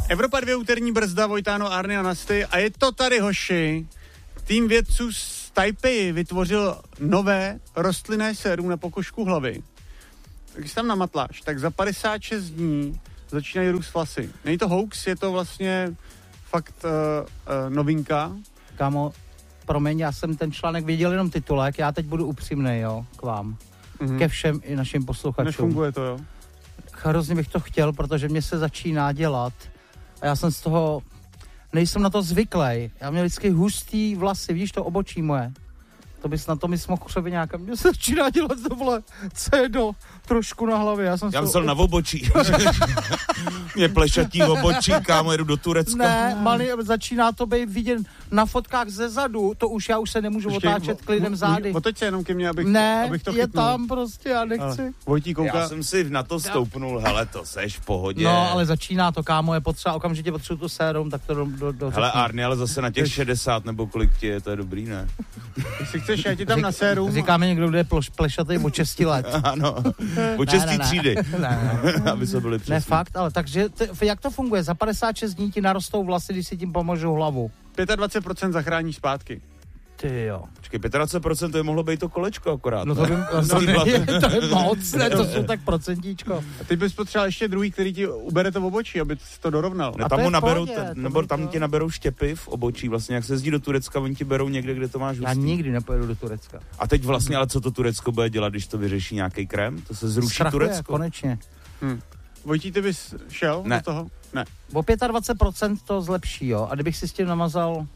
Evropa 2 úterní brzda, Vojtáno, Arny a Nasty a je to tady, hoši. Tým vědců z Taipei vytvořil nové rostlinné sérum na pokožku hlavy. Když tam namatláš, tak za 56 dní začínají růst vlasy. Není to hoax, je to vlastně fakt novinka. Kámo, promiň, já jsem ten článek viděl jenom titulek, já teď budu upřímnej, jo, k vám. Ke všem i našim posluchačům. Nefunguje to, jo? Hrozně bych to chtěl, protože mě se začíná dělat a já jsem z toho, nejsem na to zvyklý. Já měl vždycky hustý vlasy, vidíš to obočí moje. To bys na to mi smohl třeba nějaká. Mně se začíná dělat tohle cedo trošku na hlavě. Já myslel na obočí. Mě plešatí obočí, kámo, jedu do Turecka. Ne, malý, začíná to být vidět na fotkách ze zadu, to už já už se nemůžu otáčet klidem zády. Otoč se jenom ke mně, abych to je chytnul. tam prostě, já nechci. Vojtí kouká. Já jsem si na to stoupnul, hele, to seš v pohodě. No, ale začíná to, kámo, je potřeba, okamžitě potřebuji tu sérum, tak to do hele, Arny, ale zase na těch 60, nebo kolik ti je, to je dobrý, ne? Jestli chceš, já ti tam na sérum. Říkáme někdo, kdo je plešatý od 6 let. Ano, od 6 třídy. Ne. Aby se byli přesní. Ne, fakt, ale takže, jak to funguje? Za 56 dní ti narostou vlasy, když si tím pomožou hlavu. 25% zachrání zpátky. Ty jo. Počkej, 25% to je mohlo být to kolečko akorát. No to je moc, ne, to jsou tak procentíčko. A ty bys potřeboval ještě druhý, který ti ubere to v obočí, aby si to dorovnal. Ne, tam mu naberou, nebo tam ti naberou štěpy v obočí, vlastně jak se jezdí do Turecka, oni ti berou někde, kde to máš hustý. Já nikdy nepojedu do Turecka. A teď vlastně, ale co to Turecko bude dělat, když to vyřeší nějaký krém? To se zruší Strachuje, Turecko. Konečně. Vojtí, ty bys šel do toho? Ne. O 25% to zlepší, jo. A kdybych si s tím namazal...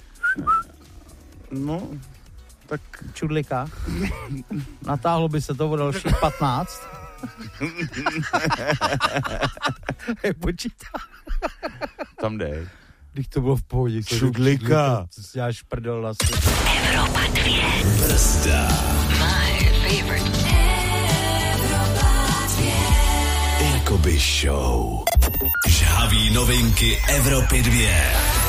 No, tak... Čudlika. Natáhlo by se to o dalších 15. Počítá. Tam dej. Když to bylo v pohodě. Čudlika. To si děláš prdel na svět. Evropa 2. Brzda. My favorite. Evropa 2. Jakoby show. Žhaví novinky Evropy 2.